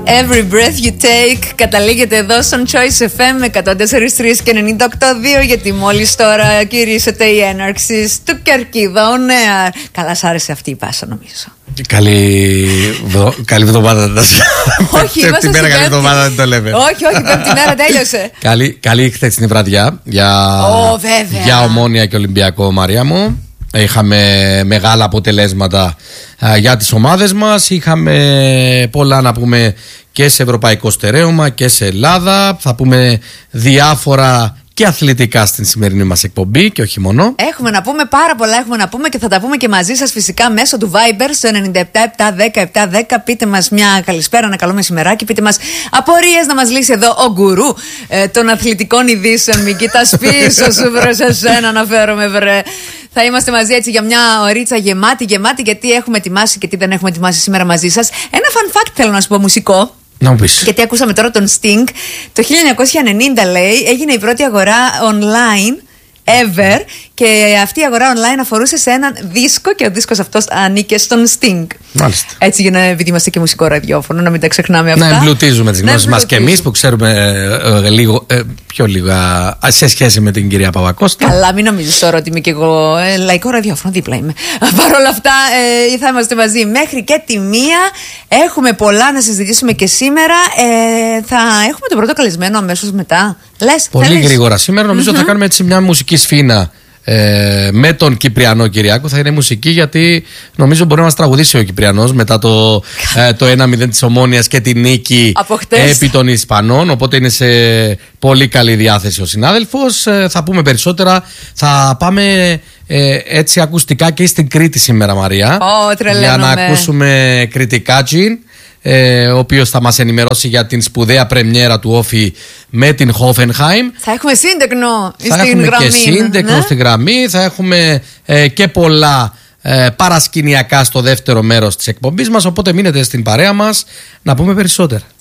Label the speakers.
Speaker 1: Every breath you take. Καταλήγεται εδώ στον Choice FM 104.3 και 98.2, γιατί μόλις τώρα κηρύσσεται η έναρξη του Κερκίδα. Νέα. Καλά, σ' άρεσε αυτή η πάσα, νομίζω.
Speaker 2: Καλή εβδομάδα.
Speaker 1: Όχι,
Speaker 2: την μέρα καλή εβδομάδα δεν το λέμε.
Speaker 1: Όχι, πέμπτη μέρα τέλειωσε.
Speaker 2: Καλή χθεσινή βραδιά για Ομόνοια και Ολυμπιακό, Μαρία μου. Είχαμε μεγάλα αποτελέσματα για τις ομάδες μας. Είχαμε πολλά να πούμε και σε ευρωπαϊκό στερέωμα και σε Ελλάδα. Θα πούμε διάφορα και αθλητικά στην σημερινή μας εκπομπή και όχι μόνο.
Speaker 1: Έχουμε να πούμε πάρα πολλά, έχουμε να πούμε και θα τα πούμε και μαζί σας φυσικά μέσω του Viber στο 97-7-10-7-10. Πείτε μας μια καλησπέρα, ένα καλό μεσημεράκι. Πείτε μας απορίες να μας λύσει εδώ ο γκουρού των αθλητικών ειδήσεων. Μην κοιτάς πίσω σου, βρε εσένα να φέρομαι, βρε. Θα είμαστε μαζί έτσι για μια ωρίτσα γεμάτη, γιατί έχουμε ετοιμάσει και τι δεν έχουμε ετοιμάσει σήμερα μαζί σας. Ένα fun fact θέλω να σου πω, μουσικό.
Speaker 2: Να μου πεις.
Speaker 1: Γιατί ακούσαμε τώρα τον Sting. Το 1990, λέει, έγινε η πρώτη αγορά online ever, και αυτή η αγορά online αφορούσε σε έναν δίσκο και ο δίσκος αυτός ανήκε στον Sting.
Speaker 2: Μάλιστα.
Speaker 1: Έτσι, για να, επειδή είμαστε και μουσικό ραδιόφωνο, να μην τα ξεχνάμε αυτά.
Speaker 2: Να εμπλουτίζουμε τις γνώσεις μας και εμείς που ξέρουμε λίγο, πιο λίγα σε σχέση με την κυρία Παπακώστα.
Speaker 1: Καλά, μην νομίζεις τώρα ότι είμαι και εγώ λαϊκό ραδιόφωνο, δίπλα είμαι. Παρ' όλα αυτά, θα είμαστε μαζί μέχρι και τη 1. Έχουμε πολλά να συζητήσουμε και σήμερα. Θα έχουμε τον πρώτο καλεσμένο αμέσως μετά. Λες,
Speaker 2: πολύ
Speaker 1: θέλεις?
Speaker 2: γρήγορα σήμερα, νομίζω θα κάνουμε έτσι μια μουσική σφήνα με τον Κυπριανό Κυριάκο. Θα είναι μουσική, γιατί νομίζω μπορεί να μας τραγουδήσει ο Κυπριανός μετά το 1-0 της Ομόνοιας και τη νίκη επί των Ισπανών. Οπότε είναι σε πολύ καλή διάθεση ο συνάδελφος. Θα πούμε περισσότερα. Θα πάμε έτσι ακουστικά και στην Κρήτη σήμερα, Μαρία, για να ακούσουμε κριτικάτσι, ο οποίος θα μας ενημερώσει για την σπουδαία πρεμιέρα του Όφη με την Hoffenheim.
Speaker 1: Θα έχουμε σύντεκνο στην γραμμή.
Speaker 2: Θα έχουμε και σύντεκνο στη γραμμή. Θα έχουμε και πολλά παρασκηνιακά στο δεύτερο μέρος της εκπομπής μας. Οπότε μείνετε στην παρέα μας να πούμε περισσότερα.